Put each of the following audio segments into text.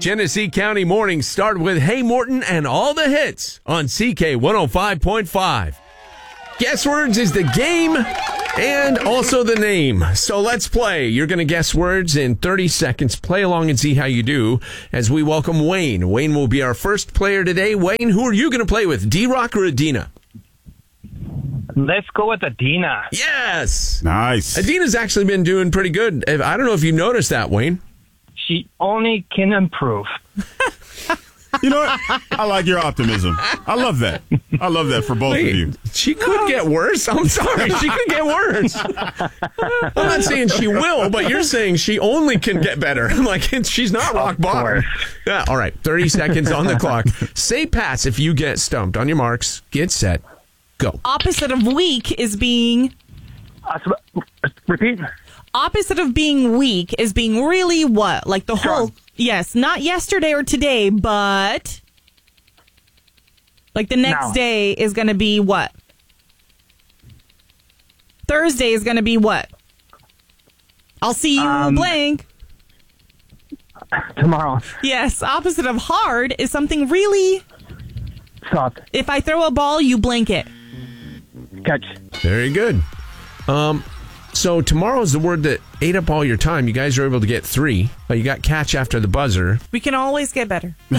Genesee County mornings start with Hey Morton and all the hits on CK 105.5. Guess words is the game and also the name. So let's play. You're going to guess words in 30 seconds. Play along and see how you do as we welcome Wayne. Wayne will be our first player today. Wayne, who are you going to play with, D-Rock or Adina? Let's go with Adina. Yes. Nice. Adina's actually been doing pretty good. I don't know if you noticed that, Wayne. She only can improve. You know what? I like your optimism. I love that. I love that for both of you. She could get worse. I'm sorry. She could get worse. I'm not saying she will, but you're saying she only can get better. Like, she's not rock bottom. Yeah. All right. 30 seconds on the clock. Say pass if you get stumped. On your marks, get set, go. Opposite of weak is being... Repeat. Opposite of being weak is being really what? Like the Strong. whole... Yes, not yesterday or today, but... Like the next Now. day is going to be what? Thursday is going to be what? I'll see you blank. Tomorrow. Yes, opposite of hard is something really... Soft. If I throw a ball, you blank it. Catch. Very good. So tomorrow is the word that ate up all your time. You guys are able to get 3, but you got catch after the buzzer. We can always get better. All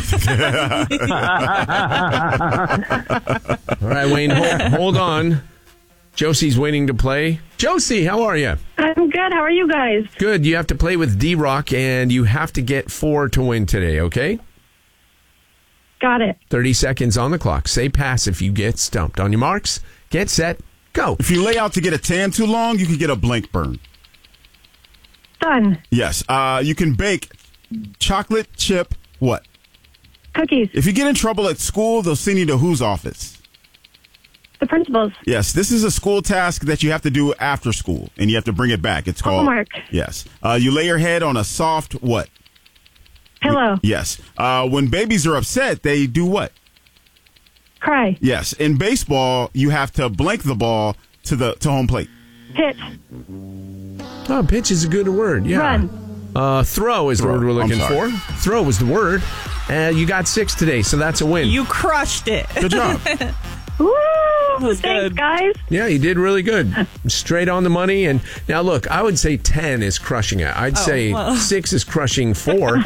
right, Wayne, hold on. Josie's waiting to play. Josie, how are you? I'm good. How are you guys? Good. You have to play with D-Rock, and you have to get 4 to win today, okay? Got it. 30 seconds on the clock. Say pass if you get stumped. On your marks, get set, go. If you lay out to get a tan too long, you can get a blank burn. Done. Yes. You can bake chocolate chip what? Cookies. If you get in trouble at school, they'll send you to whose office? The principals. Yes. This is a school task that you have to do after school, and you have to bring it back. It's called... Homework. Yes. You lay your head on a soft what? Pillow. Yes. When babies are upset, they do what? Cry. Yes. In baseball, you have to blank the ball to home plate. Pitch. Oh, pitch is a good word. Yeah. Run. Throw is the word we're looking for. Throw was the word. You got 6 today, so that's a win. You crushed it. Good job. Woo! was Thanks, good. guys. Yeah, you did really good. Straight on the money. And now, look, I would say 10 is crushing it. I'd say 6 is crushing 4.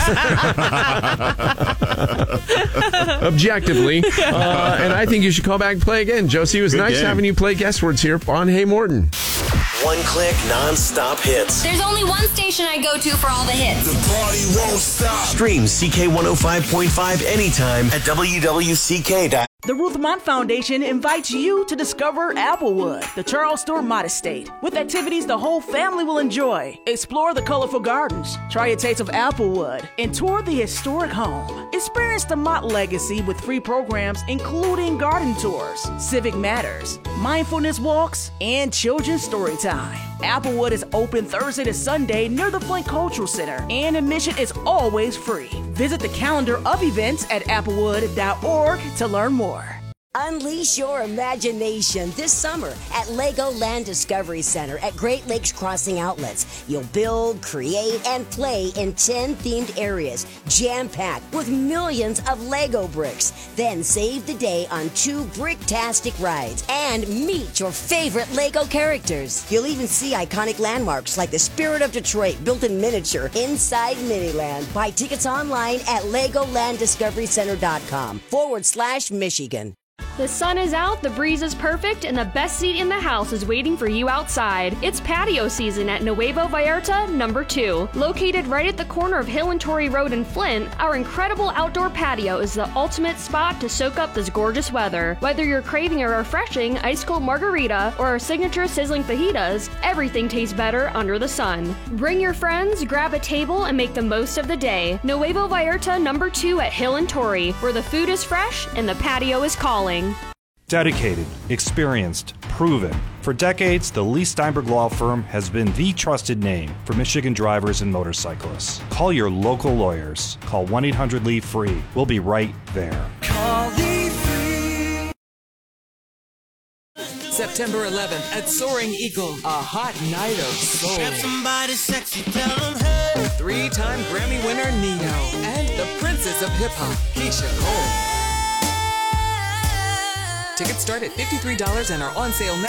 Objectively. And I think you should call back and play again. Josie, it was nice having you play guess words here on Hey Morton. One-click, non-stop hits. There's only one station I go to for all the hits. The party won't stop. Stream CK 105.5 anytime at WWCK. The Ruth Mott Foundation invites you to discover Applewood, the Charles Stewart Mott Estate, with activities the whole family will enjoy. Explore the colorful gardens, try a taste of Applewood, and tour the historic home. Experience the Mott legacy with free programs including garden tours, civic matters, mindfulness walks, and children's story time. Applewood is open Thursday to Sunday near the Flint Cultural Center, and admission is always free. Visit the calendar of events at applewood.org to learn more. Unleash your imagination this summer at Legoland Discovery Center at Great Lakes Crossing Outlets. You'll build, create, and play in 10 themed areas, jam-packed with millions of Lego bricks. Then save the day on 2 bricktastic rides and meet your favorite Lego characters. You'll even see iconic landmarks like the Spirit of Detroit built in miniature inside Miniland. Buy tickets online at LegolandDiscoveryCenter.com/Michigan. The sun is out, the breeze is perfect, and the best seat in the house is waiting for you outside. It's patio season at Nuevo Vallarta No. 2. Located right at the corner of Hill and Torrey Road in Flint, our incredible outdoor patio is the ultimate spot to soak up this gorgeous weather. Whether you're craving a refreshing ice-cold margarita or our signature sizzling fajitas, everything tastes better under the sun. Bring your friends, grab a table, and make the most of the day. Nuevo Vallarta No. 2 at Hill and Torrey, where the food is fresh and the patio is calling. Dedicated, experienced, proven. For decades, the Lee Steinberg Law Firm has been the trusted name for Michigan drivers and motorcyclists. Call your local lawyers. Call 1-800-LEE-FREE. We'll be right there. Call Lee Free. September 11th at Soaring Eagle, a hot night of soul. Grab somebody sexy, tell them hey. 3-time Grammy winner Neo and Princess of Hip Hop, Keisha Cole. Tickets start at $53 and are on sale now